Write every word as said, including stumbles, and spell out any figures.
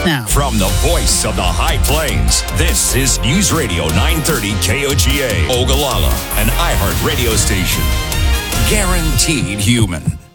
now. From the voice of the High Plains, this is News Radio nine thirty K O G A, Ogallala, an iHeart radio station. Guaranteed human.